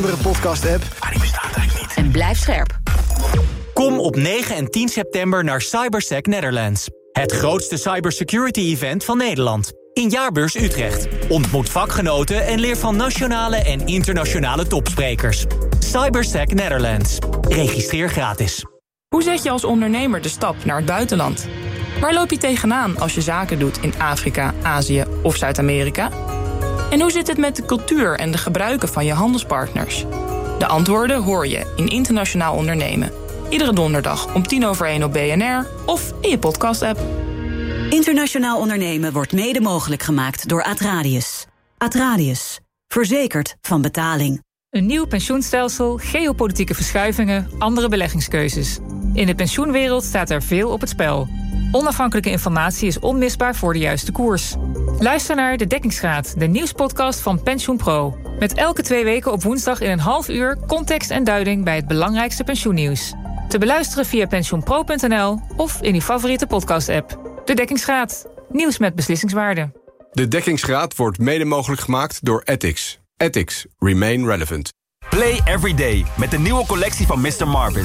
podcast-app, maar die bestaat eigenlijk niet. En blijf scherp. Kom op 9 en 10 september naar Cybersec Netherlands. Het grootste cybersecurity-event van Nederland. In Jaarbeurs Utrecht. Ontmoet vakgenoten en leer van nationale en internationale topsprekers. Cybersec Netherlands. Registreer gratis. Hoe zet je als ondernemer de stap naar het buitenland? Waar loop je tegenaan als je zaken doet in Afrika, Azië of Zuid-Amerika? En hoe zit het met de cultuur en de gebruiken van je handelspartners? De antwoorden hoor je in Internationaal Ondernemen. Iedere donderdag om 1:10 op BNR of in je podcast-app. Internationaal Ondernemen wordt mede mogelijk gemaakt door Atradius. Atradius. Verzekerd van betaling. Een nieuw pensioenstelsel, geopolitieke verschuivingen, andere beleggingskeuzes. In de pensioenwereld staat er veel op het spel. Onafhankelijke informatie is onmisbaar voor de juiste koers. Luister naar De Dekkingsgraad, de nieuwspodcast van PensioenPro. Met elke 2 weken op woensdag in een half uur context en duiding bij het belangrijkste pensioennieuws. Te beluisteren via pensioenpro.nl of in uw favoriete podcast-app. De Dekkingsgraad. Nieuws met beslissingswaarde. De Dekkingsgraad wordt mede mogelijk gemaakt door Ethics. Ethics. Remain relevant. Play every day met de nieuwe collectie van Mr. Marvis.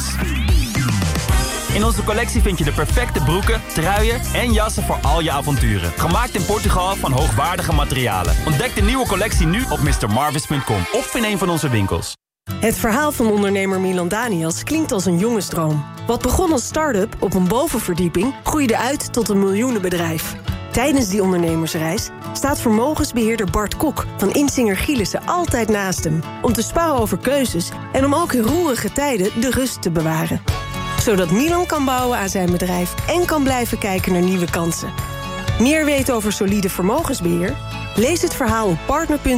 In onze collectie vind je de perfecte broeken, truien en jassen voor al je avonturen. Gemaakt in Portugal van hoogwaardige materialen. Ontdek de nieuwe collectie nu op mrmarvis.com of in een van onze winkels. Het verhaal van ondernemer Milan Daniels klinkt als een jongensdroom. Wat begon als start-up op een bovenverdieping groeide uit tot een miljoenenbedrijf. Tijdens die ondernemersreis staat vermogensbeheerder Bart Kok van Insinger Gielissen altijd naast hem. Om te sparren over keuzes en om ook in roerige tijden de rust te bewaren. Zodat Milan kan bouwen aan zijn bedrijf en kan blijven kijken naar nieuwe kansen. Meer weten over solide vermogensbeheer? Lees het verhaal op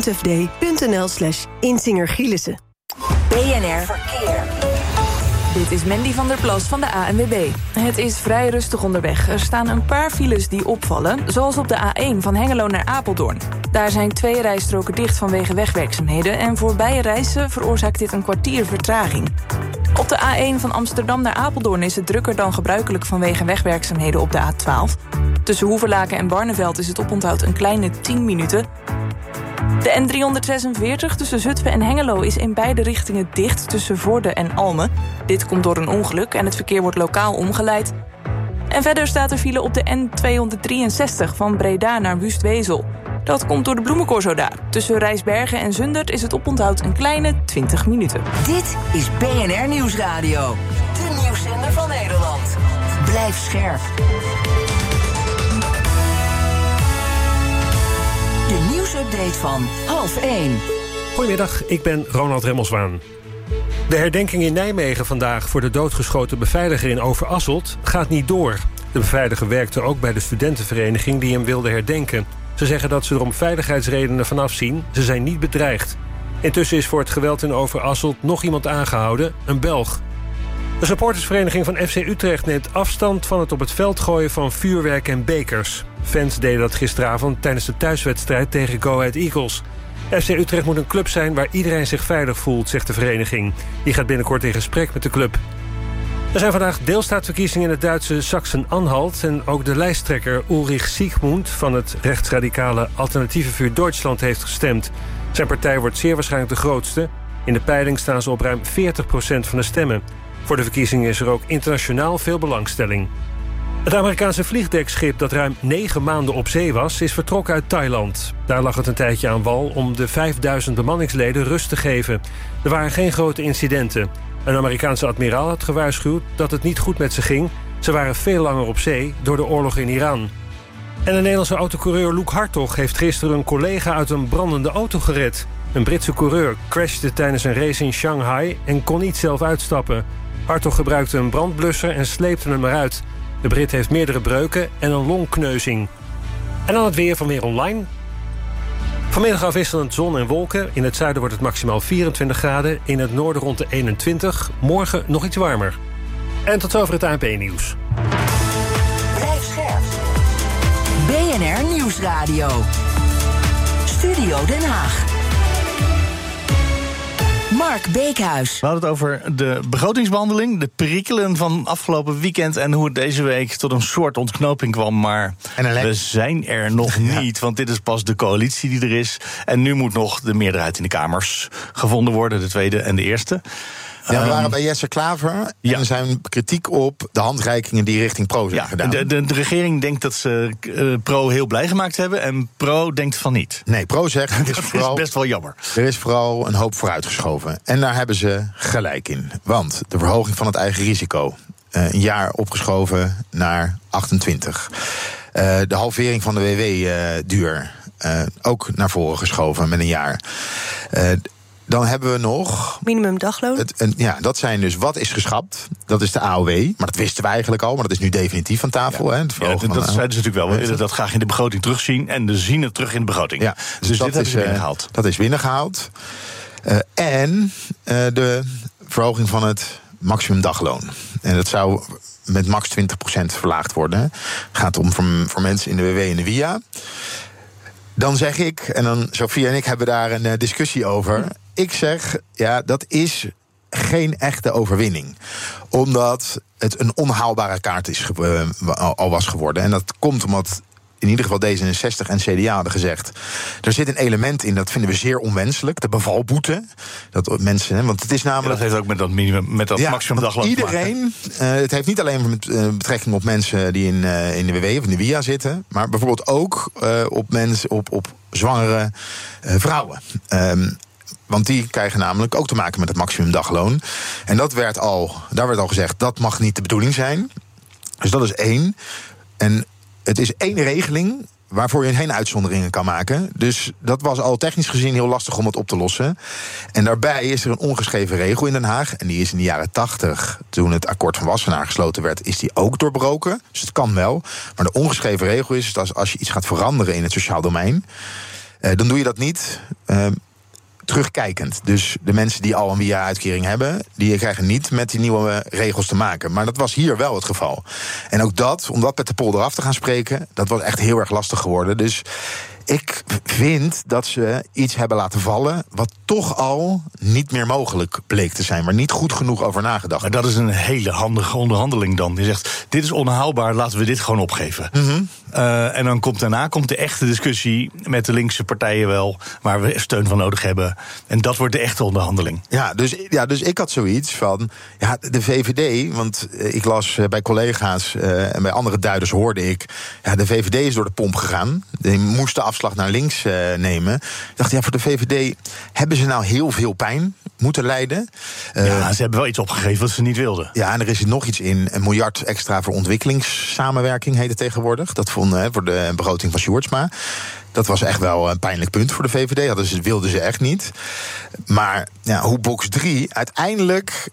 partner.fd.nl/Insinger Gielissen. BNR Verkeer. Dit is Mandy van der Plas van de ANWB. Het is vrij rustig onderweg. Er staan een paar files die opvallen, zoals op de A1 van Hengelo naar Apeldoorn. Daar zijn 2 rijstroken dicht vanwege wegwerkzaamheden en voor bijreizen veroorzaakt dit een kwartier vertraging. Op de A1 van Amsterdam naar Apeldoorn is het drukker dan gebruikelijk vanwege wegwerkzaamheden op de A12. Tussen Hoevelaken en Barneveld is het oponthoud een kleine 10 minuten. De N346 tussen Zutphen en Hengelo is in beide richtingen dicht tussen Vorden en Almen. Dit komt door een ongeluk en het verkeer wordt lokaal omgeleid. En verder staat er file op de N263 van Breda naar Wustwezel. Dat komt door de bloemencorso daar. Tussen Rijsbergen en Zundert is het oponthoud een kleine 20 minuten. Dit is BNR Nieuwsradio. De nieuwszender van Nederland. Blijf scherp. De nieuwsupdate van 12:30. Goedemiddag, ik ben Ronald Remmelswaan. De herdenking in Nijmegen vandaag voor de doodgeschoten beveiliger in Overasselt gaat niet door. De beveiliger werkte ook bij de studentenvereniging die hem wilde herdenken. Ze zeggen dat ze er om veiligheidsredenen vanaf zien. Ze zijn niet bedreigd. Intussen is voor het geweld in Overasselt nog iemand aangehouden, een Belg. De supportersvereniging van FC Utrecht neemt afstand van het op het veld gooien van vuurwerk en bekers. Fans deden dat gisteravond tijdens de thuiswedstrijd tegen Go Ahead Eagles. FC Utrecht moet een club zijn waar iedereen zich veilig voelt, zegt de vereniging. Die gaat binnenkort in gesprek met de club. Er zijn vandaag deelstaatverkiezingen in het Duitse Sachsen-Anhalt en ook de lijsttrekker Ulrich Siegmund van het rechtsradicale Alternatieve Vuur Duitsland heeft gestemd. Zijn partij wordt zeer waarschijnlijk de grootste. In de peiling staan ze op ruim 40% van de stemmen. Voor de verkiezingen is er ook internationaal veel belangstelling. Het Amerikaanse vliegdekschip dat ruim 9 maanden op zee was, is vertrokken uit Thailand. Daar lag het een tijdje aan wal om de 5000 bemanningsleden rust te geven. Er waren geen grote incidenten. Een Amerikaanse admiraal had gewaarschuwd dat het niet goed met ze ging. Ze waren veel langer op zee door de oorlog in Iran. En de Nederlandse autocoureur Loek Hartog heeft gisteren een collega uit een brandende auto gered. Een Britse coureur crashte tijdens een race in Shanghai en kon niet zelf uitstappen. Hartog gebruikte een brandblusser en sleepte hem eruit. De Brit heeft meerdere breuken en een longkneuzing. En dan het weer van Weer Online. Vanmiddag afwisselend zon en wolken. In het zuiden wordt het maximaal 24 graden. In het noorden rond de 21. Morgen nog iets warmer. En tot zover het ANP-nieuws. Blijf scherp. BNR Nieuwsradio. Studio Den Haag. Mark Beekhuis. We hadden het over de begrotingsbehandeling, de perikelen van afgelopen weekend en hoe het deze week tot een soort ontknoping kwam. Maar we zijn er nog niet, want dit is pas de coalitie die er is. En nu moet nog de meerderheid in de Kamers gevonden worden, de tweede en de eerste. Ja, we waren bij Jesse Klaver en er zijn kritiek op de handreikingen die richting Pro zijn gedaan. De regering denkt dat ze Pro heel blij gemaakt hebben en Pro denkt van niet. Nee, Pro zegt dat is best wel jammer. Er is vooral een hoop vooruitgeschoven. En daar hebben ze gelijk in. Want de verhoging van het eigen risico, een jaar opgeschoven naar 28. De halvering van de WW-duur, ook naar voren geschoven met een jaar. Dan hebben we nog minimumdagloon. Dat zijn dus wat is geschrapt. Dat is de AOW. Maar dat wisten we eigenlijk al. Maar dat is nu definitief van tafel. Ja, dat zeiden ze natuurlijk wel. We willen dat graag in de begroting terugzien. En we zien het terug in de begroting. Ja, dus dit hebben ze binnengehaald. Dat is binnengehaald. En de verhoging van het maximumdagloon. En dat zou met max 20% verlaagd worden. Het gaat om voor mensen in de WW en de WIA. Dan zeg ik, en dan Sophie en ik hebben daar een discussie over. Ik zeg, ja, dat is geen echte overwinning. Omdat het een onhaalbare kaart al was geworden. En dat komt omdat in ieder geval D66 en CDA hadden gezegd, er zit een element in, dat vinden we zeer onwenselijk, de bevalboete. Dat mensen, want het is namelijk... dat heeft ook met dat minimum, met dat maximumdagloon te maken. Iedereen, het heeft niet alleen met betrekking op mensen die in de WW of in de WIA zitten, maar bijvoorbeeld ook op mensen, op zwangere vrouwen. Want die krijgen namelijk ook te maken met het maximumdagloon. En daar werd al gezegd, dat mag niet de bedoeling zijn. Dus dat is één. En het is één regeling waarvoor je geen uitzonderingen kan maken. Dus dat was al technisch gezien heel lastig om het op te lossen. En daarbij is er een ongeschreven regel in Den Haag. En die is in de jaren 80, toen het akkoord van Wassenaar gesloten werd, is die ook doorbroken. Dus het kan wel. Maar de ongeschreven regel is dat als je iets gaat veranderen in het sociaal domein, dan doe je dat niet terugkijkend. Dus de mensen die al een WIA-uitkering hebben, die krijgen niet met die nieuwe regels te maken. Maar dat was hier wel het geval. En ook dat, om dat met de polder af te gaan spreken, dat was echt heel erg lastig geworden. Dus ik vind dat ze iets hebben laten vallen wat toch al niet meer mogelijk bleek te zijn, maar niet goed genoeg over nagedacht. Maar dat is een hele handige onderhandeling dan. Je zegt, dit is onhaalbaar, laten we dit gewoon opgeven. En dan daarna komt de echte discussie met de linkse partijen wel, waar we steun van nodig hebben. En dat wordt de echte onderhandeling. Dus ik had zoiets van, de VVD, want ik las bij collega's en bij andere duiders hoorde ik, de VVD is door de pomp gegaan. Die moest de afslag naar links nemen. Ik dacht, voor de VVD hebben ze nou heel veel pijn moeten lijden. Ze hebben wel iets opgegeven wat ze niet wilden. Ja, en er is nog iets in, 1 miljard extra voor ontwikkelingssamenwerking heet het tegenwoordig. Dat voor de begroting van Sjoerdsma. Dat was echt wel een pijnlijk punt voor de VVD. Dat wilden ze echt niet. Maar hoe box 3 uiteindelijk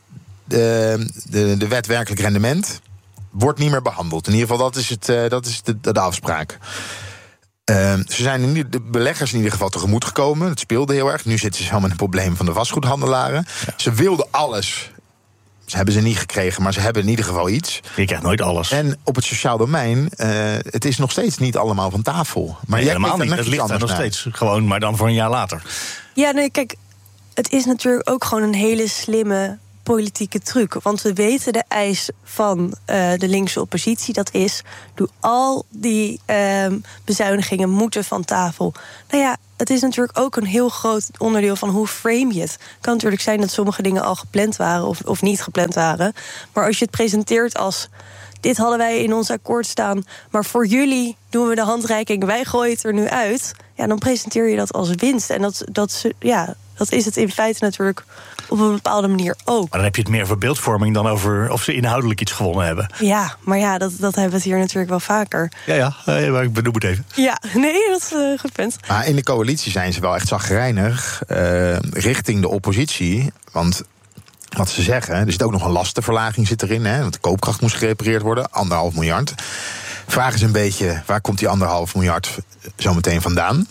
de wet werkelijk rendement wordt niet meer behandeld. In ieder geval, dat is de afspraak. Ze zijn de beleggers in ieder geval tegemoet gekomen. Het speelde heel erg. Nu zitten ze helemaal met het probleem van de vastgoedhandelaren. Ja. Ze wilden alles. Ze hebben ze niet gekregen, maar ze hebben in ieder geval iets. Je krijgt nooit alles. En op het sociaal domein, het is nog steeds niet allemaal van tafel. Maar nee, helemaal niet. Het ligt er nog steeds. Gewoon, maar dan voor een jaar later. Ja, nee, kijk, het is natuurlijk ook gewoon een hele slimme politieke truc. Want we weten de eis van de linkse oppositie. Dat is, doe al die bezuinigingen moeten van tafel. Nou ja, het is natuurlijk ook een heel groot onderdeel van hoe frame je het. Het kan natuurlijk zijn dat sommige dingen al gepland waren of niet gepland waren. Maar als je het presenteert als, dit hadden wij in ons akkoord staan, maar voor jullie doen we de handreiking, wij gooien het er nu uit. Ja, dan presenteer je dat als winst. En dat is het in feite natuurlijk op een bepaalde manier ook. Maar dan heb je het meer over beeldvorming dan over of ze inhoudelijk iets gewonnen hebben. Ja, maar dat hebben we het hier natuurlijk wel vaker. Maar ik benoem het even. Ja, nee, dat is een goed punt. Maar in de coalitie zijn ze wel echt chagrijnig richting de oppositie. Want wat ze zeggen, er zit ook nog een lastenverlaging zit erin. Want de koopkracht moest gerepareerd worden, 1,5 miljard. Vraag is een beetje, waar komt die 1,5 miljard zo meteen vandaan?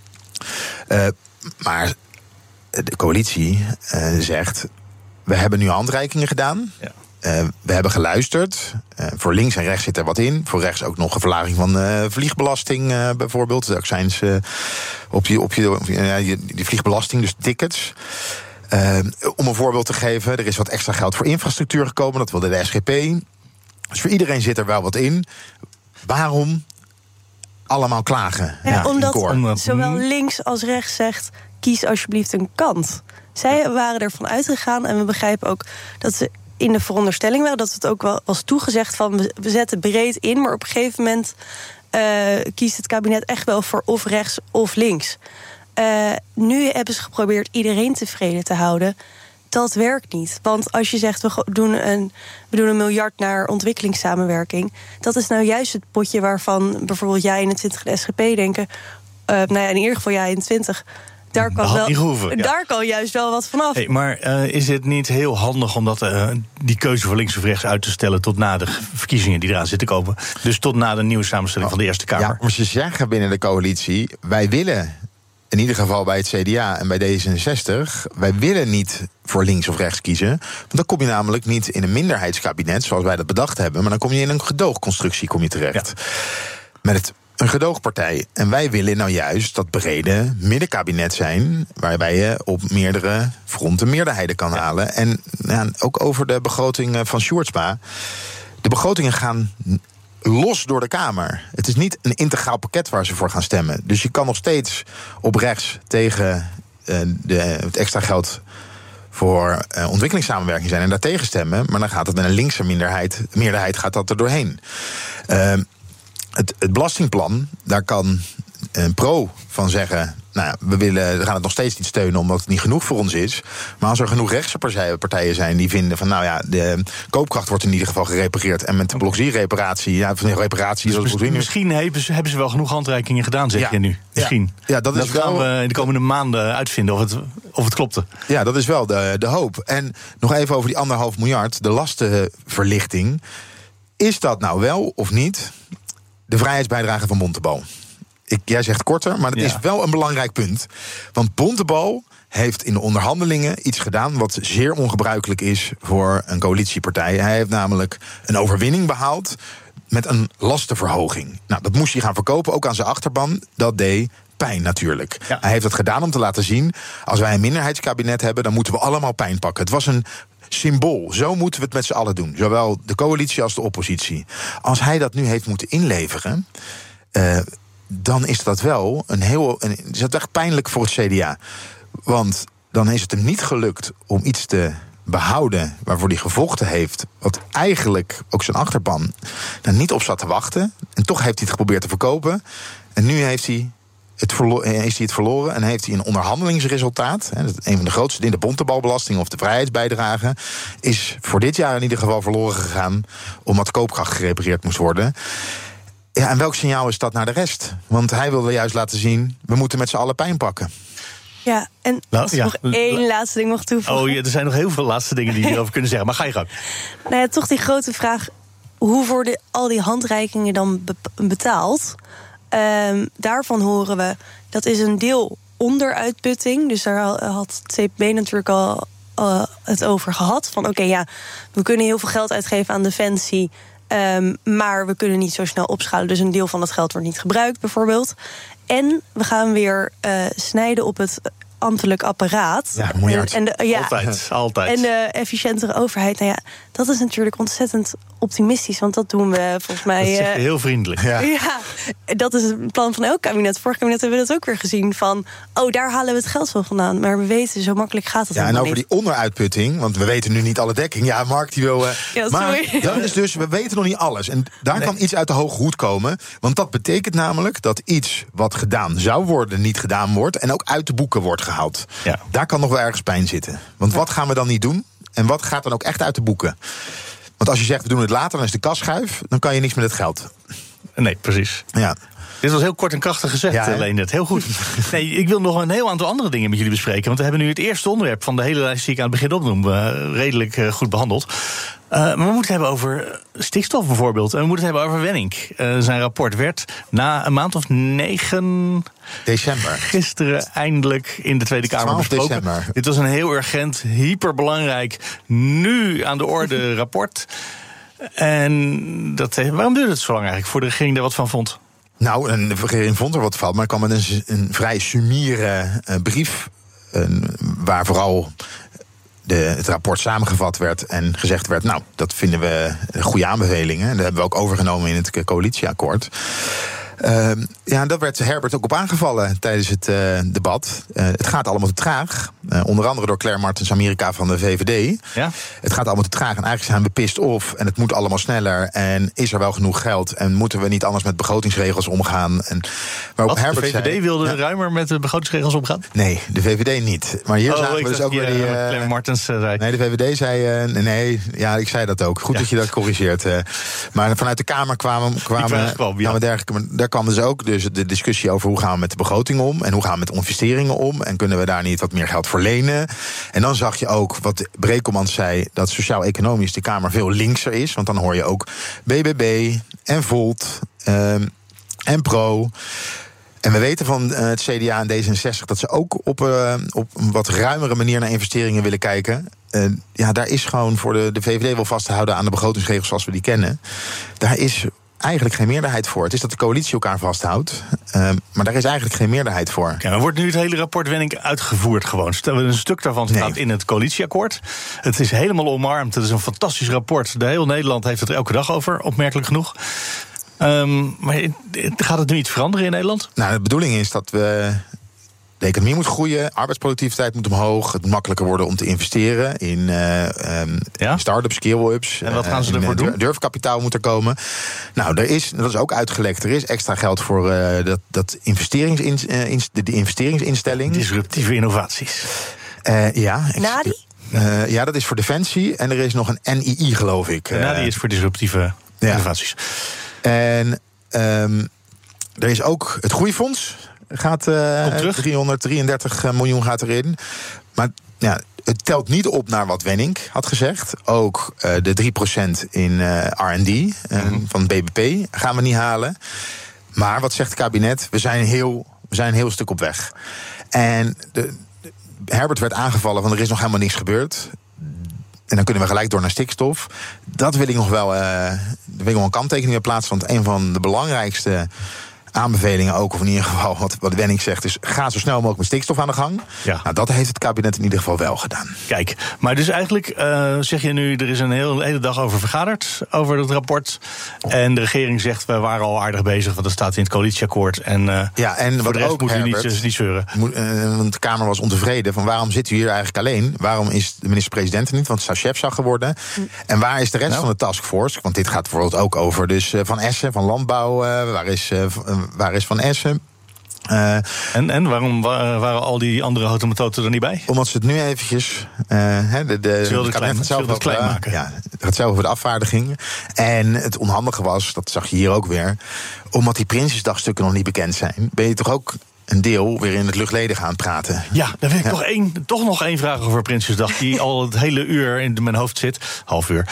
Maar de coalitie zegt, we hebben nu handreikingen gedaan. Ja. We hebben geluisterd. Voor links en rechts zit er wat in. Voor rechts ook nog een verlaging van vliegbelasting bijvoorbeeld. De accijns op die vliegbelasting, dus tickets. Om een voorbeeld te geven, er is wat extra geld voor infrastructuur gekomen. Dat wilde de SGP. Dus voor iedereen zit er wel wat in. Waarom allemaal klagen? Omdat zowel links als rechts zegt, kies alsjeblieft een kant. Zij waren ervan uitgegaan en we begrijpen ook dat ze in de veronderstelling waren, dat het ook wel was toegezegd van we zetten breed in, maar op een gegeven moment kiest het kabinet echt wel voor of rechts of links. Nu hebben ze geprobeerd iedereen tevreden te houden. Dat werkt niet. Want als je zegt, we doen een miljard naar ontwikkelingssamenwerking, dat is nou juist het potje waarvan bijvoorbeeld jij-21 de SGP denken, in ieder geval jij-21, daar kan juist wel wat vanaf. Hey, maar is het niet heel handig om die keuze voor links of rechts uit te stellen tot na de verkiezingen die eraan zitten komen? Dus tot na de nieuwe samenstelling van de Eerste Kamer? Ja, maar ze zeggen binnen de coalitie, wij willen, in ieder geval bij het CDA en bij D66, wij willen niet voor links of rechts kiezen. Want dan kom je namelijk niet in een minderheidskabinet, zoals wij dat bedacht hebben, maar dan kom je in een gedoogconstructie terecht. Ja. Met een gedoogpartij. En wij willen nou juist dat brede middenkabinet zijn, waarbij je op meerdere fronten meerderheden kan halen. En ook over de begroting van Sjoerdsma. De begrotingen gaan los door de Kamer. Het is niet een integraal pakket waar ze voor gaan stemmen. Dus je kan nog steeds op rechts tegen het extra geld voor ontwikkelingssamenwerking zijn en daartegen stemmen, maar dan gaat het met een linkse meerderheid gaat dat er doorheen. Het belastingplan, daar kan een pro van zeggen, we gaan het nog steeds niet steunen omdat het niet genoeg voor ons is. Maar als er genoeg rechtse partijen zijn die vinden van de koopkracht wordt in ieder geval gerepareerd en met de blokzierreparatie, misschien hebben ze wel genoeg handreikingen gedaan, zeg je nu. Misschien. Ja, dat gaan we in de komende maanden uitvinden of het klopte. Ja, dat is wel de hoop. En nog even over die 1,5 miljard, de lastenverlichting. Is dat nou wel of niet de vrijheidsbijdrage van Bontebal? Jij zegt korter, maar dat is wel een belangrijk punt. Want Bontebal heeft in de onderhandelingen iets gedaan wat zeer ongebruikelijk is voor een coalitiepartij. Hij heeft namelijk een overwinning behaald met een lastenverhoging. Nou, dat moest hij gaan verkopen, ook aan zijn achterban. Dat deed pijn natuurlijk. Ja. Hij heeft dat gedaan om te laten zien, als wij een minderheidskabinet hebben, dan moeten we allemaal pijn pakken. Het was een symbool. Zo moeten we het met z'n allen doen. Zowel de coalitie als de oppositie. Als hij dat nu heeft moeten inleveren, dan is dat wel is dat echt pijnlijk voor het CDA. Want dan is het hem niet gelukt om iets te behouden waarvoor hij gevochten heeft, wat eigenlijk ook zijn achterban daar niet op zat te wachten. En toch heeft hij het geprobeerd te verkopen. En nu heeft hij het verloren en heeft hij een onderhandelingsresultaat. Een van de grootste in de bontebalbelasting of de vrijheidsbijdrage is voor dit jaar in ieder geval verloren gegaan, omdat koopkracht gerepareerd moest worden. Ja, en welk signaal is dat naar de rest? Want hij wilde juist laten zien, we moeten met z'n allen pijn pakken. Ja, en nog één laatste ding mag toevoegen. Er zijn nog heel veel laatste dingen die je hierover kunnen zeggen, maar ga je gang. Toch die grote vraag, hoe worden al die handreikingen dan betaald? Daarvan horen we, dat is een deel onderuitputting. Dus daar had het CPB natuurlijk al het over gehad. Van we kunnen heel veel geld uitgeven aan defensie, maar we kunnen niet zo snel opschalen. Dus een deel van dat geld wordt niet gebruikt, bijvoorbeeld. En we gaan weer snijden op het ambtelijk apparaat. Ja, miljard. Altijd. En de efficiëntere overheid. Dat is natuurlijk ontzettend optimistisch, want dat doen we volgens mij. Dat is heel vriendelijk. Ja, dat is het plan van elk kabinet. Vorig kabinet hebben we dat ook weer gezien. Van, daar halen we het geld wel vandaan. Maar we weten, zo makkelijk gaat het helemaal niet. En over die onderuitputting, want we weten nu niet alle dekking. Ja, Mark, die wil. Maar dat is dus, we weten nog niet alles. En daar kan iets uit de hoge hoed komen. Want dat betekent namelijk dat iets wat gedaan zou worden, niet gedaan wordt. En ook uit de boeken wordt gehaald. Ja. Daar kan nog wel ergens pijn zitten. Want wat gaan we dan niet doen? En wat gaat dan ook echt uit de boeken? Want als je zegt, we doen het later, dan is de kas schuif, dan kan je niks met het geld. Nee, precies. Ja. Dit was heel kort en krachtig gezegd, Leendert. Heel goed. Nee, ik wil nog een heel aantal andere dingen met jullie bespreken. Want we hebben nu het eerste onderwerp van de hele lijst die ik aan het begin opnoem redelijk goed behandeld. Maar we moeten het hebben over stikstof bijvoorbeeld. En we moeten het hebben over Wenning. Zijn rapport werd na een maand of 9 december gisteren eindelijk in de Tweede Kamer besproken. December. Dit was een heel urgent, hyperbelangrijk, nu aan de orde rapport. En waarom duurde het zo lang eigenlijk voor de regering er wat van vond? Nou, de regering vond er wat van, maar kwam met een vrij sumiere brief waar vooral het rapport samengevat werd en gezegd werd, nou, dat vinden we goede aanbevelingen. Dat hebben we ook overgenomen in het coalitieakkoord. Daar werd Herbert ook op aangevallen tijdens het debat. Het gaat allemaal te traag. Onder andere door Claire Martens-Amerika van de VVD. Ja? Het gaat allemaal te traag en eigenlijk zijn we pissed off. En het moet allemaal sneller. En is er wel genoeg geld? En moeten we niet anders met begrotingsregels omgaan? Waarop Herbert de VVD wilde ruimer met de begrotingsregels omgaan? Nee, de VVD niet. Maar hier zagen we dus ook weer die... Claire Martens zei... Nee, de VVD zei... ik zei dat ook. Goed dat je dat corrigeert. Maar vanuit de Kamer kwamen dergelijke... Daar kwam dus ook de discussie over hoe gaan we met de begroting om en hoe gaan we met investeringen om en kunnen we daar niet wat meer geld voor lenen. En dan zag je ook wat Brekelmans zei, dat sociaal-economisch de Kamer veel linkser is, want dan hoor je ook BBB en Volt en Pro. En we weten van het CDA en D66 dat ze ook op een wat ruimere manier naar investeringen willen kijken. Daar is gewoon voor de VVD wel vast te houden aan de begrotingsregels zoals we die kennen. Daar is eigenlijk geen meerderheid voor. Het is dat de coalitie elkaar vasthoudt. Maar daar is eigenlijk geen meerderheid voor. Ja, maar wordt nu het hele rapport Wenning uitgevoerd gewoon? Een stuk daarvan staat in het coalitieakkoord. Het is helemaal omarmd. Het is een fantastisch rapport. De hele Nederland heeft het er elke dag over, opmerkelijk genoeg. Maar gaat het nu iets veranderen in Nederland? Nou, de bedoeling is dat de economie moet groeien, arbeidsproductiviteit moet omhoog, het moet makkelijker worden om te investeren in start-ups, scale-ups. En wat gaan ze ervoor doen? Durfkapitaal moet er komen. Nou, dat is ook uitgelekt. Er is extra geld voor de investeringsinstelling. Disruptieve innovaties. NADI? Dat is voor defensie. En er is nog een NII, geloof ik. NADI is voor disruptieve innovaties. En er is ook het Groeifonds. Gaat 333 miljoen gaat erin. Maar het telt niet op naar wat Wenning had gezegd. Ook de 3% in R&D van BBP gaan we niet halen. Maar wat zegt het kabinet? We zijn een heel stuk op weg. En Herbert werd aangevallen van er is nog helemaal niks gebeurd. En dan kunnen we gelijk door naar stikstof. Dat wil ik nog wel een kanttekening op plaatsen. Want een van de belangrijkste aanbevelingen ook, of in ieder geval wat Wenning zegt, is ga zo snel mogelijk met stikstof aan de gang. Ja. Nou, dat heeft het kabinet in ieder geval wel gedaan. Kijk, maar dus eigenlijk zeg je nu, er is een hele dag over vergaderd, over het rapport. En de regering zegt, we waren al aardig bezig, want dat staat in het coalitieakkoord. En en voor de rest ook, moet u Herbert, niet zeuren. Want de Kamer was ontevreden van waarom zit u hier eigenlijk alleen? Waarom is de minister-president er niet? Want het zou chefzag geworden. En waar is de rest van de taskforce? Want dit gaat bijvoorbeeld ook over dus Van Essen, van Landbouw. Waar is Van Essen? En waarom waren al die andere houten er niet bij? Omdat ze het nu eventjes... Ze wilden het klein maken. Het gaat zelf over de afvaardiging. En het onhandige was, dat zag je hier ook weer, omdat die Prinsjesdagstukken nog niet bekend zijn, ben je toch ook een deel weer in het luchtleden gaan praten. Ja, dan wil ik toch nog één vraag over Prinsjesdag, die al het hele uur in mijn hoofd zit. Half uur.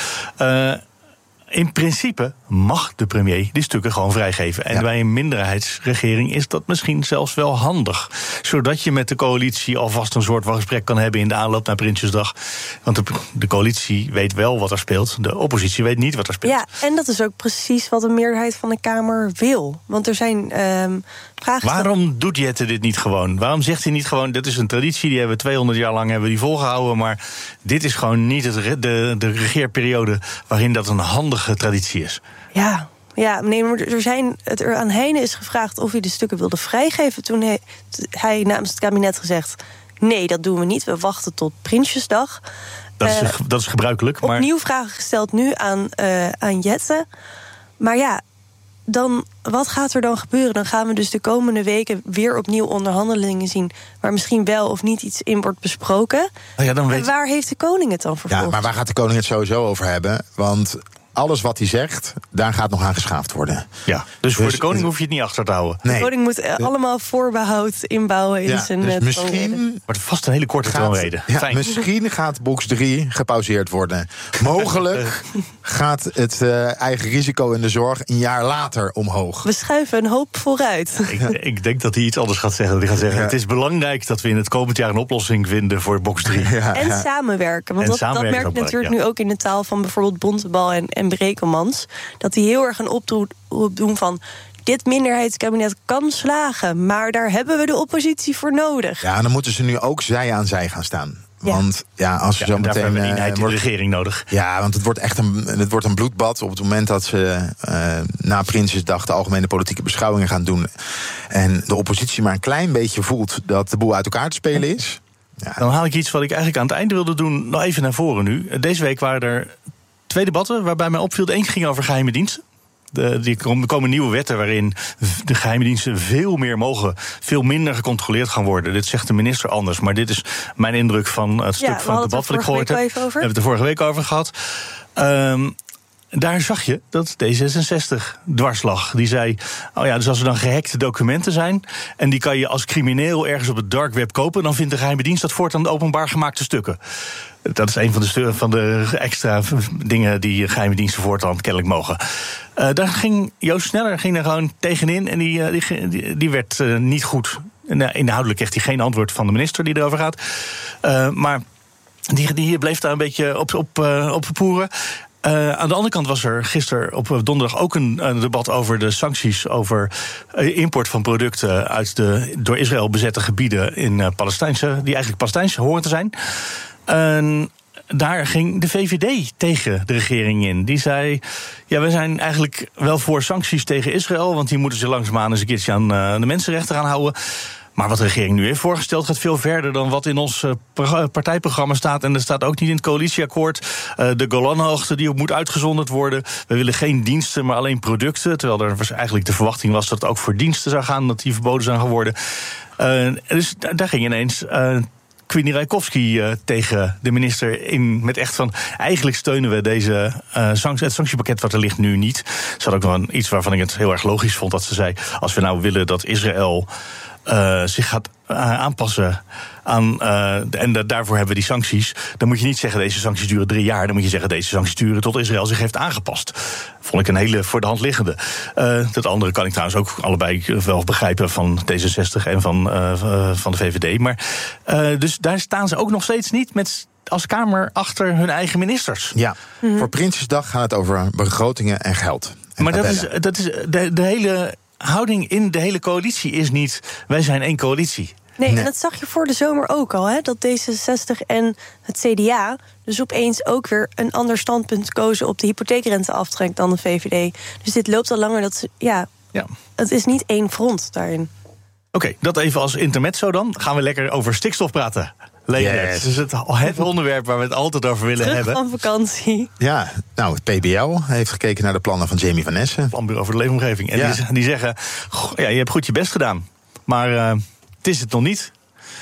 In principe mag de premier die stukken gewoon vrijgeven. En bij een minderheidsregering is dat misschien zelfs wel handig. Zodat je met de coalitie alvast een soort van gesprek kan hebben in de aanloop naar Prinsjesdag. Want de coalitie weet wel wat er speelt. De oppositie weet niet wat er speelt. Ja, en dat is ook precies wat de meerderheid van de Kamer wil. Want er zijn vragen. Waarom doet Jette dit niet gewoon? Waarom zegt hij niet gewoon, dit is een traditie, die hebben we 200 jaar lang hebben die volgehouden, maar dit is gewoon niet de regeerperiode waarin dat een handige traditie is. Ja, nee, maar er aan Heijnen is gevraagd of hij de stukken wilde vrijgeven. Toen hij namens het kabinet gezegd, nee, dat doen we niet. We wachten tot Prinsjesdag. Dat is gebruikelijk. Maar opnieuw vragen gesteld nu aan Jette. Maar dan, wat gaat er dan gebeuren? Dan gaan we dus de komende weken weer opnieuw onderhandelingen zien, waar misschien wel of niet iets in wordt besproken. Waar heeft de koning het dan vervolgens? Ja, maar waar gaat de koning het sowieso over hebben? Want alles wat hij zegt, daar gaat nog aan geschaafd worden. Ja, dus voor de koning hoef je het niet achter te houden. Nee. De koning moet allemaal voorbehoud inbouwen in zijn dus misschien wordt vast een hele korte troonrede. Misschien gaat box 3 gepauzeerd worden. Mogelijk gaat het eigen risico in de zorg een jaar later omhoog. We schuiven een hoop vooruit. Ik denk dat hij iets anders gaat zeggen. Hij gaat zeggen, het is belangrijk dat we in het komend jaar een oplossing vinden voor box 3. En samenwerken. Want dat merk je natuurlijk nu ook in de taal van bijvoorbeeld Bontebal en Brekelmans. Dat die heel erg een oproep doen van, dit minderheidskabinet kan slagen. Maar daar hebben we de oppositie voor nodig. Ja, en dan moeten ze nu ook zij aan zij gaan staan. Want als ze zo meteen... Daarvoor hebben we eenheid in de regering nodig. Ja, want het wordt een bloedbad op het moment dat ze na Prinsjesdag de algemene politieke beschouwingen gaan doen. En de oppositie maar een klein beetje voelt dat de boel uit elkaar te spelen is. Ja. Dan haal ik iets wat ik eigenlijk aan het einde wilde doen nog even naar voren nu. Deze week waren er 2 debatten waarbij mij opviel. Eén ging over geheime diensten. Er komen nieuwe wetten waarin de geheime diensten veel meer mogen, veel minder gecontroleerd gaan worden. Dit zegt de minister anders, maar dit is mijn indruk van het stuk van het debat wat ik gehoord heb. We hebben het er vorige week over gehad. Daar zag je dat D66 dwars lag. Die zei, dus als er dan gehackte documenten zijn en die kan je als crimineel ergens op het dark web kopen, dan vindt de geheime dienst dat voortaan openbaar gemaakte stukken. Dat is een van de extra dingen die geheime diensten voortaan kennelijk mogen. Daar ging Joost Sneller er gewoon tegenin en die werd niet goed. Inhoudelijk kreeg hij geen antwoord van de minister die erover gaat. Maar die bleef daar een beetje op poeren. Aan de andere kant was er gisteren op donderdag ook een debat over de sancties over import van producten uit de door Israël bezette gebieden in die eigenlijk Palestijns horen te zijn. Daar ging de VVD tegen de regering in. Die zei, we zijn eigenlijk wel voor sancties tegen Israël, want die moeten zich langzaamaan eens een keertje aan de mensenrechten gaan houden. Maar wat de regering nu heeft voorgesteld gaat veel verder dan wat in ons partijprogramma staat. En dat staat ook niet in het coalitieakkoord. De Golanhoogte die moet uitgezonderd worden. We willen geen diensten, maar alleen producten. Terwijl er eigenlijk de verwachting was dat het ook voor diensten zou gaan, dat die verboden zijn geworden. Dus daar ging ineens Queenie Rijkowski tegen de minister in met echt van, eigenlijk steunen we het sanctiepakket wat er ligt nu niet. Ze had ook nog iets waarvan ik het heel erg logisch vond dat ze zei, als we nou willen dat Israël zich gaat aanpassen aan, en daarvoor hebben we die sancties, dan moet je niet zeggen deze sancties duren 3 jaar, dan moet je zeggen deze sancties duren tot Israël zich heeft aangepast. Vond ik een hele voor de hand liggende. Dat andere kan ik trouwens ook allebei wel begrijpen van D66 en van de VVD. Maar dus daar staan ze ook nog steeds niet met als Kamer achter hun eigen ministers. Ja, voor Prinsjesdag gaat het over begrotingen en geld. Maar dat is de hele houding in de hele coalitie is niet, wij zijn één coalitie. Nee, en dat zag je voor de zomer ook al, hè? Dat D66 en het CDA dus opeens ook weer een ander standpunt kozen op de hypotheekrenteaftrek dan de VVD. Dus dit loopt al langer, het is niet één front daarin. Oké, dat even als intermezzo dan. Gaan we lekker over stikstof praten. Yes. Dus het onderwerp waar we het altijd over willen hebben. Van vakantie. Ja, nou, het PBL heeft gekeken naar de plannen van Jamie van Essen. Planbureau voor de Leefomgeving. En die zeggen, je hebt goed je best gedaan. Maar het is het nog niet.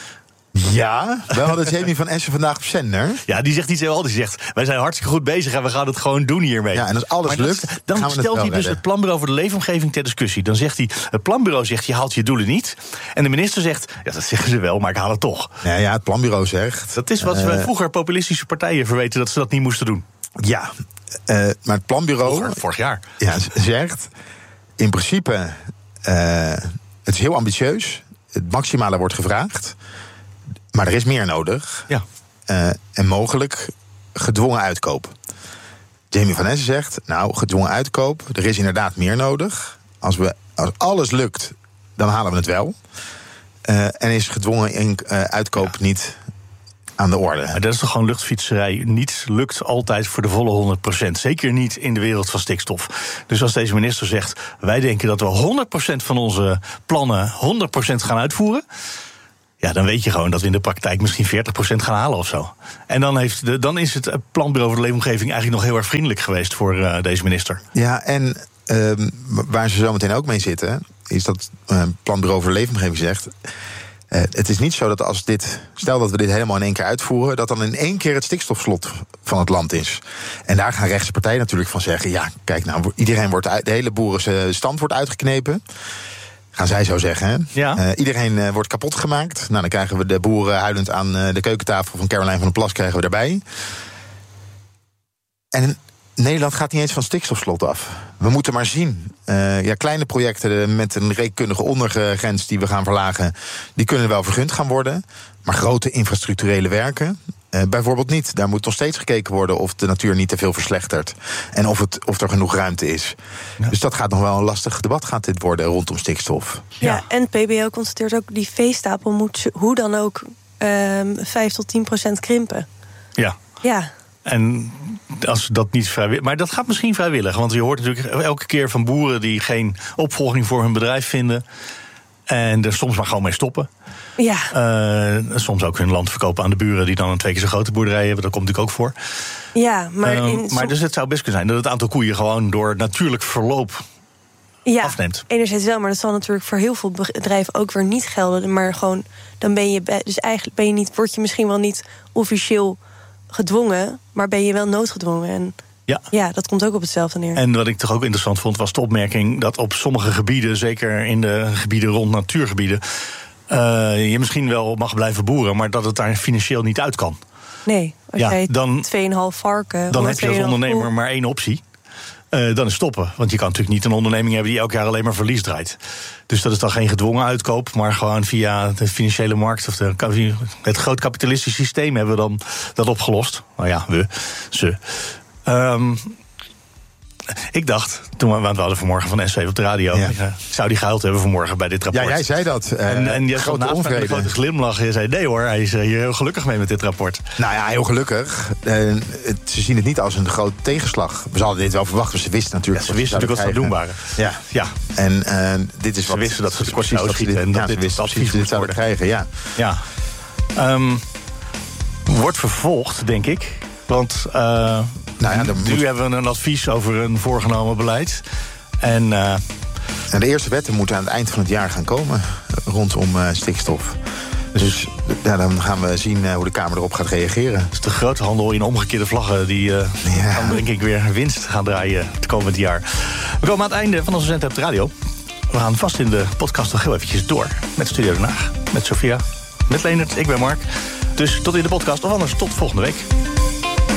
Ja, we hadden Jamie van Essen vandaag op zender. Ja, die zegt iets heel anders. Die zegt, wij zijn hartstikke goed bezig en we gaan het gewoon doen hiermee. Ja, en als alles lukt, dan stelt hij dus het Planbureau voor de Leefomgeving ter discussie. Dan zegt hij, het Planbureau zegt, je haalt je doelen niet. En de minister zegt, ja, dat zeggen ze wel, maar ik haal het toch. Ja, het Planbureau zegt... Dat is wat we vroeger populistische partijen verweten, dat ze dat niet moesten doen. Ja, maar het Planbureau... Vorig jaar. Ja, zegt, in principe, het is heel ambitieus. Het maximale wordt gevraagd. Maar er is meer nodig. Ja. En mogelijk gedwongen uitkoop. Jamie van Essen zegt, gedwongen uitkoop, er is inderdaad meer nodig. Als alles lukt, dan halen we het wel. En is gedwongen uitkoop niet aan de orde. Maar dat is toch gewoon luchtfietserij. Niets lukt altijd voor de volle 100%. Zeker niet in de wereld van stikstof. Dus als deze minister zegt, wij denken dat we 100% van onze plannen 100% gaan uitvoeren, ja, dan weet je gewoon dat we in de praktijk misschien 40% gaan halen of zo. En dan is het Planbureau voor de Leefomgeving eigenlijk nog heel erg vriendelijk geweest voor deze minister. Ja, en waar ze zo meteen ook mee zitten, is dat Planbureau voor de Leefomgeving zegt, het is niet zo dat stel dat we dit helemaal in één keer uitvoeren, dat dan in één keer het stikstofslot van het land is. En daar gaan rechtse partijen natuurlijk van zeggen, ja, kijk, de hele boerenstand wordt uitgeknepen. Gaan zij zo zeggen, hè? Ja. Iedereen wordt kapot gemaakt. Nou, dan krijgen we de boeren huilend aan de keukentafel van Caroline van der Plas krijgen we erbij. En Nederland gaat niet eens van stikstofslot af. We moeten maar zien. Kleine projecten met een rekenkundige ondergrens die we gaan verlagen, die kunnen wel vergund gaan worden. Maar grote infrastructurele werken, bijvoorbeeld niet. Daar moet nog steeds gekeken worden of de natuur niet te veel verslechtert. En of er genoeg ruimte is. Ja. Dus dat gaat nog wel een lastig debat gaat dit worden rondom stikstof. Ja, en PBO constateert ook, die veestapel moet hoe dan ook 5 tot 10% krimpen. Ja. En als dat niet vrijwillig. Maar dat gaat misschien vrijwillig. Want je hoort natuurlijk elke keer van boeren die geen opvolging voor hun bedrijf vinden. En er soms maar gewoon mee stoppen. Ja. Soms ook hun land verkopen aan de buren die dan een 2 keer zo grote boerderij hebben. Dat komt natuurlijk ook voor. Ja, maar dus het zou best kunnen zijn dat het aantal koeien gewoon door natuurlijk verloop afneemt. Enerzijds wel, maar dat zal natuurlijk voor heel veel bedrijven ook weer niet gelden. Maar gewoon, dan ben je dus eigenlijk word je misschien wel niet officieel gedwongen, maar ben je wel noodgedwongen. En ja, dat komt ook op hetzelfde neer. En wat ik toch ook interessant vond, was de opmerking dat op sommige gebieden, zeker in de gebieden rond natuurgebieden, je misschien wel mag blijven boeren, maar dat het daar financieel niet uit kan. Nee, als jij 2,5 varken. Dan heb je als ondernemer maar 1 optie. Dan is stoppen. Want je kan natuurlijk niet een onderneming hebben die elk jaar alleen maar verlies draait. Dus dat is dan geen gedwongen uitkoop, maar gewoon via de financiële markt of het groot kapitalistisch systeem hebben we dan dat opgelost. Nou ja, ze. Ik dacht, want we hadden vanmorgen van S2 op de radio. Ik zou die gehuild hebben vanmorgen bij dit rapport. Ja, jij zei dat. En je stond naast met een grote glimlach. Je zei, nee hoor, hij is hier heel gelukkig mee met dit rapport. Nou ja, heel gelukkig. Ze zien het niet als een grote tegenslag. We hadden dit wel verwachten, ze wisten natuurlijk. Ze wisten natuurlijk wat ze doen waren. Ja. En dit is ze wisten dat ze het kort zouden schieten. En dat dit advies dit zouden krijgen, ja. Wordt vervolgd, denk ik. Want nu hebben we een advies over een voorgenomen beleid. En de eerste wetten moeten aan het eind van het jaar gaan komen rondom stikstof. Dus dan gaan we zien hoe de Kamer erop gaat reageren. Dus de grote handel in omgekeerde vlaggen die kan denk ik weer winst gaan draaien het komend jaar. We komen aan het einde van onze zender op de radio. We gaan vast in de podcast nog heel eventjes door met Studio Den Haag. Met Sophia, met Leendert, ik ben Mark. Dus tot in de podcast, of anders tot volgende week.